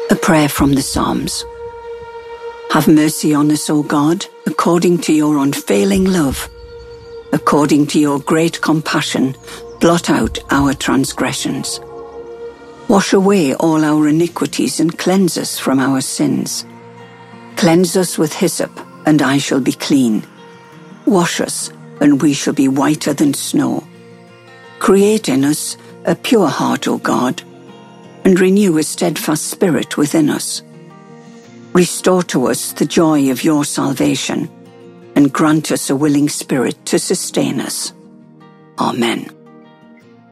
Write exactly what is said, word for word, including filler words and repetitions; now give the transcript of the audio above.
A prayer from the Psalms. Have mercy on us, O God, according to your unfailing love. According to your great compassion, blot out our transgressions. Wash away all our iniquities and cleanse us from our sins. Cleanse us with hyssop, and I shall be clean. Wash us, and we shall be whiter than snow. Create in us a pure heart, O God, and renew a steadfast spirit within us. Restore to us the joy of your salvation, and grant us a willing spirit to sustain us. Amen.